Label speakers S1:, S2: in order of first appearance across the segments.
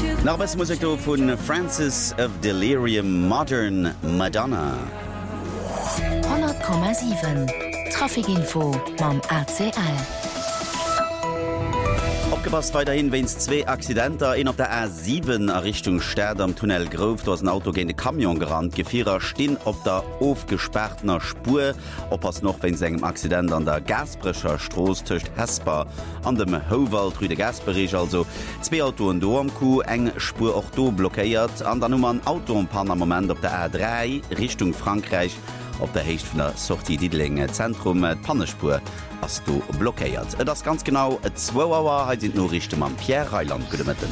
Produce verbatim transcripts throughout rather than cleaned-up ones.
S1: Nach beste Musik von Francis of Delirium, Modern Madonna.
S2: hundert Komma sieben Trafikinfo beim A C L.
S1: Abgepasst weiterhin, wenn es zwei Accidenter in auf der A sieben in Richtung Sterd am Tunnel Grove, da ist ein Auto gegen den Kamion gerannt. Gefahrer stehen auf der aufgesperrten Spur. Oppass noch, wenn es einem Accident an der Gasbrecher Straße zwischen Hesper an dem Howald durch den Gasbereich. Also zwei Autos da am Kuh, eng Spur auch da blockiert. An der Nummer ein Auto ein paar Moment auf der A drei Richtung Frankreich. Auf der Hälfte von der Sortie Diedling Zentrum äh, Pannespur hast du blockiert. Das ganz genau zwei Uhr, heute sind nur Richten am Pierre Reiland gedemmetten.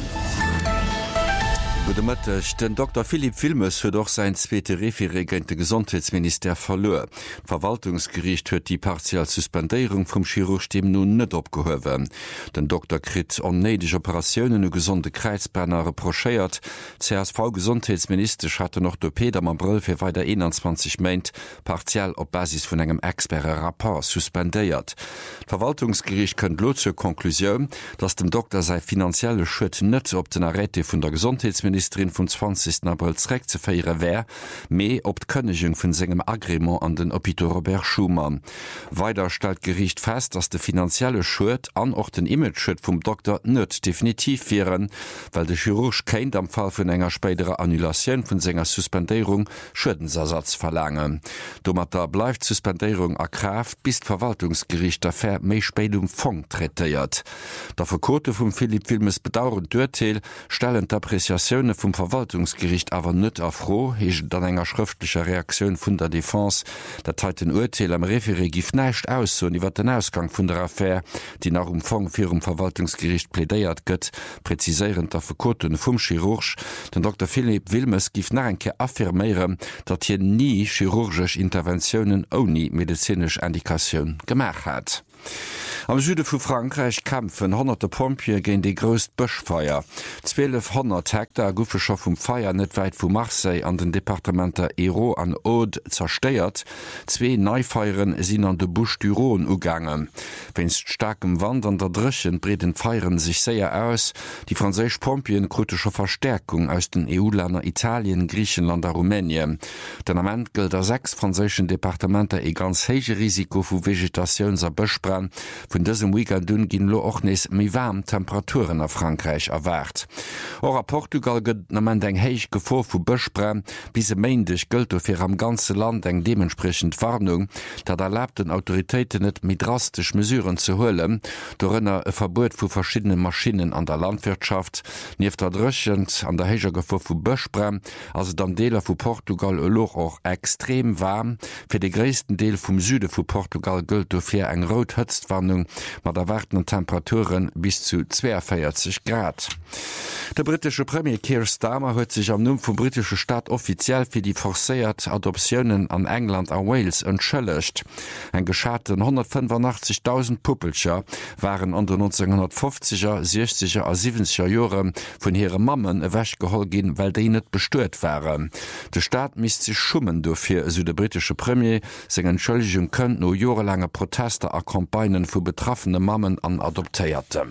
S3: Den Doktor Philipp Wilmes huet doch sein zweete Referegent de Gesundheitsminister verlor. Verwaltungsgericht huet die partial Suspendierung vum Chirurgstem nun net opgehowen. Den Doktor krit onneidig Operationen u gesunde Kreizberner reprochéiert. C S V-Gesundheitsminister hatte noch do Peter am April fir weiter einundzwanzig Meint partial op Basis vun engem experte Rapport suspendéiert. Verwaltungsgericht kënnt lo zur Konklusion, dass dem Doktor sei finanzielle Schritt net op den Arrete vun der Gesundheitsministerin vom zwanzigsten April zurück zu feiern wäre, mehr ob die Königin von seinem Agreement an den Hôpital Robert Schumann. Weiter stellt Gericht fest, dass der finanzielle Schuld an auch den Image-Schuld vom Doktor nicht definitiv wären, weil der Chirurg kein am Fall von einer späteren Annulation von seiner Suspendierung Schadensersatz verlangen. Damit bleibt Suspendierung a Kraft, bis das Verwaltungsgericht dafür mehr spät um Fond trätiert. Der Verkote von Philipp Wilmes bedauernd Urteil stellen Appreciationen vom Verwaltungsgericht aber net afro, hech dann enger schriftlicher Reaktion vun der Défense, dat teilt den Urteil am Referé gif neicht aus, so iwwer den Ausgang vun der Affaire, die nach Umfang fir um Verwaltungsgericht plädéiert gëtt, präziséieren der Verkoten vum Chirurg. Den Doktor Philipp Wilmes gif nach enke affirméieren, dat hier nie chirurgisch Interventionen oni medizinisch Indikationun gemacht hat. Am Süde vu Frankreich kämpfen hunderte Pompier gegen die größt Böschfeier. zwölfhundert Hektar Guffeschaft um Feier net weit vu Marseille an den Departementer Hérault an Aude zersteiert. Zwei Neufeieren sind an de Busch du Rhône ugangen. Wennst starkem Wand an der Drischen breden Feiern sich sehr aus. Die französisch Pompien kritische Verstärkung aus den E U-Ländern Italien, Griechenland und Rumänien. Den Amment gilt der sechs französischen Departementer e ganz hege Risiko vu Vegetations- a Böschbrand. Von diesem Weekend dun gin lo och nes mi warm Temperaturen a Frankreich erwart. Or a Portugal gëtt man eng heich Gefahr vu Böschbrand, bis se meindech gëlt fir am ganze Land eng dementsprechend Warnung, dat erlaubt den Autoritäten net mit drastisch Mesuren zu holen, dorënner e Verbot vu verschiedene Maschinen an der Landwirtschaft, nief der drechend an der heiger Gefahr vu Böschbrand, also am Deler vu Portugal loch auch extrem warm. Fir de gréessten Deel vum Süde vu Portugal gëlt fir eng Rothëtztwarnung mat erwartenden Temperaturen bis zu zweiundvierzig Grad. Der britische Premier Keir Starmer huet sich am Numm vum britische Staat offiziell fir die forcéiert Adoptionen an England a Wales entschëllecht. Eng geschaten hundertfünfundachtzigtausend Puppelcher waren an den neunzehnhundertfünfziger, sechziger a siebziger Joren vun hire Mammen ewäch geholl gin, weil déi net bestuert waren. De Staat misst sich schummen dofir, so de britische Premier seg Entschëllechung kënnt no jorelange Proteste a Kampagnen vu betroffene Mammen an Adoptéierte.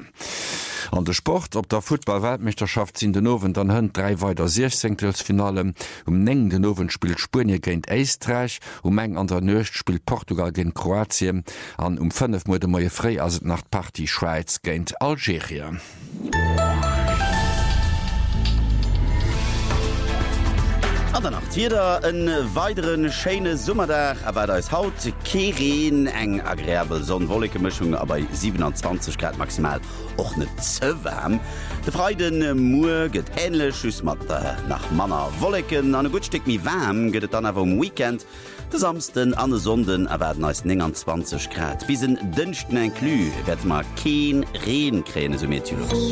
S3: An der Sport op der Football-Weltmeisterschaft sind den Owen dann hunn drei weiter Sechzehntelfinale. Um neng den Owen spielt Spanje géint Eistreich, um eng an der Nøcht spielt Portugal géint Kroatien, an um fünf Mode moie frei as et nach Party Schweiz géint Algerien.
S1: An der Nacht wieder en weiteren schöne Summerdach, aber da ist Haut Kerin eng agréabel sonnenwollige Mischung, aber siebenundzwanzig Grad maximal auch nicht zu warm. Der Freiden Mur geht ähnlich, schüss mit nach Manner Wolken. An ein gut Stück wie warm geht es dann aber am Weekend. Der Samsten an der Sonden erwarten als neunundzwanzig Grad. Bis in Dünsten ein Klü wird mal kein Regen kriegen, so mehr los.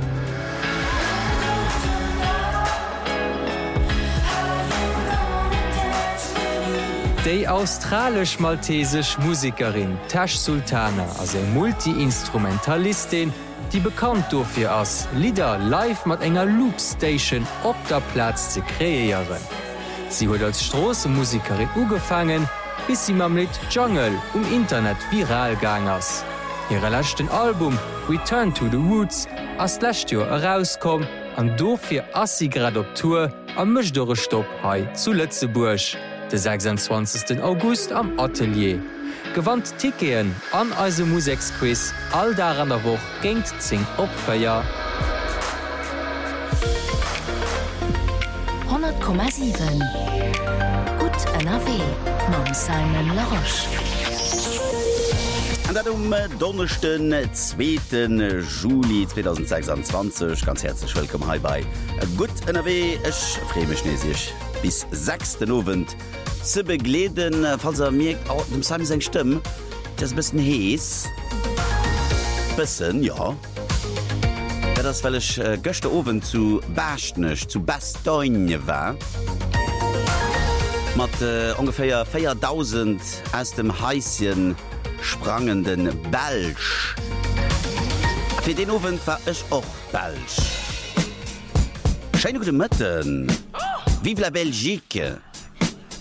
S4: Die australisch-maltesisch Musikerin Tash Sultana als eine Multi-Instrumentalistin, die bekannt dafür ist, Lieder live mit einer Loopstation auf der Platz zu kreieren. Sie hat als Strassenmusikerin angefangen, bis sie mit dem Lied Jungle im Internet viral gegangen ist. Ihr letztes Album Return to the Woods ist letztes Jahr herausgekommen an dofir assi grad op Tour am Mëchdore Stopp hai zu Lëtzeburg, de sechsundzwanzigsten August am Atelier. Gewandt Tikeen an eise Musiksquiz all da an der Woch géint zing opfeier.
S2: hundert Komma sieben Gut N R W mam Simon Laroche.
S1: Und das um Donnerstag, zweiten Juli zweitausendsechsundzwanzig. Ganz herzlich willkommen hier bei Gut N R W. Ich freue mich nicht, bis sechsten Abend zu begleiten. Falls ihr merkt, oh, dem Simon seine Stimme, das ist ein bisschen heiß. Bisschen, ja. Das, weil ich äh, gestern Abend zu Bastogne, zu Bastogne war. Mit äh, ungefähr viertausend aus dem heißen sprangenden Belsch. Für den Abend war ich auch Belsch. Schöne gute Morgen. Vive la Belgique!